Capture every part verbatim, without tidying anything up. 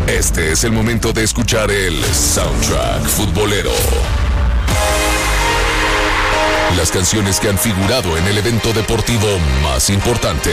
Este es el momento de escuchar el Soundtrack Futbolero. Las canciones que han figurado en el evento deportivo más importante.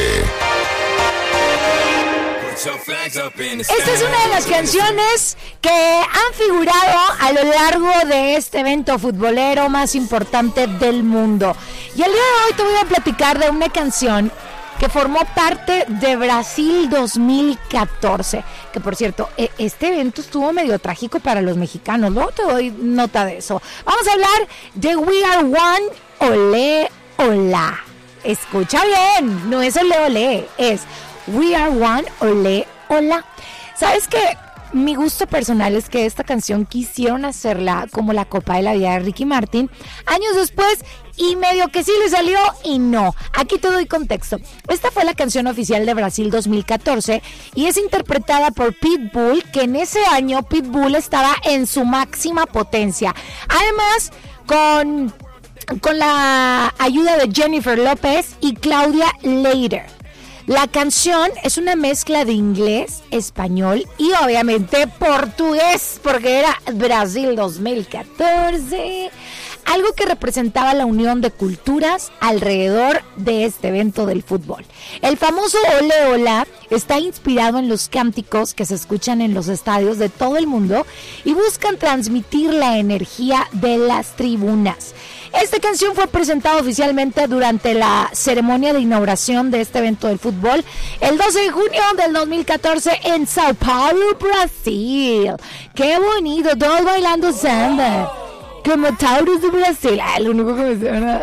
Esta es una de las canciones que han figurado a lo largo de este evento futbolero más importante del mundo. Y el día de hoy te voy a platicar de una canción que formó parte de Brasil dos mil catorce, que por cierto, este evento estuvo medio trágico para los mexicanos, luego te doy nota de eso. Vamos a hablar de We Are One, Olé, Hola. Escucha bien, no es Olé, Olé, es We Are One, Olé, Hola. ¿Sabes qué? Mi gusto personal es que esta canción quisieron hacerla como la Copa de la Vida de Ricky Martin años después y medio que sí le salió y no. Aquí te doy contexto. Esta fue la canción oficial de Brasil dos mil catorce y es interpretada por Pitbull, que en ese año Pitbull estaba en su máxima potencia. Además, con, con la ayuda de Jennifer López y Claudia Leider. La canción es una mezcla de inglés, español y obviamente portugués, porque era Brasil dos mil catorce. Algo que representaba la unión de culturas alrededor de este evento del fútbol. El famoso Olé Hola está inspirado en los cánticos que se escuchan en los estadios de todo el mundo y buscan transmitir la energía de las tribunas. Esta canción fue presentada oficialmente durante la ceremonia de inauguración de este evento del fútbol el doce de junio del dos mil catorce en Sao Paulo, Brasil. ¡Qué bonito! Todos bailando samba. Como Taurus de Brasil. Ah, lo único que me suena.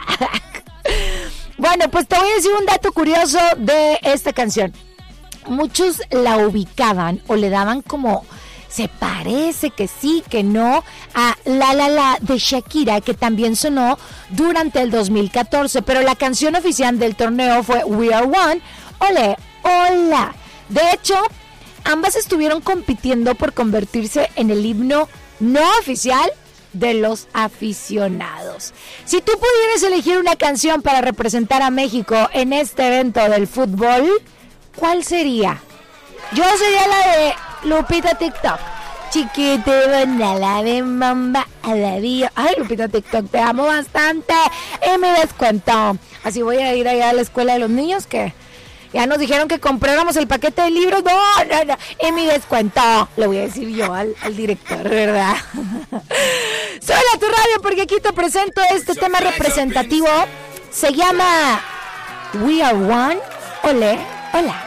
Bueno, pues te voy a decir un dato curioso de esta canción. Muchos la ubicaban o le daban como... se parece que sí, que no, a La La La de Shakira, que también sonó durante el dos mil catorce, pero la canción oficial del torneo fue We Are One, Olé, Hola. De hecho, ambas estuvieron compitiendo por convertirse en el himno no oficial de los aficionados. Si tú pudieras elegir una canción para representar a México en este evento del fútbol, ¿cuál sería? Yo sería la de Lupita TikTok. Chiquito, la de mamba, alabío. Ay, Lupita TikTok, te amo bastante. Y me descuento. Así voy a ir allá a la escuela de los niños, que ya nos dijeron que compráramos el paquete de libros. No, no, no. Y mi descuento. Le voy a decir yo al, al director, ¿verdad? Súbele a tu radio porque aquí te presento este tema representativo. Se llama We Are One, Olé, Hola.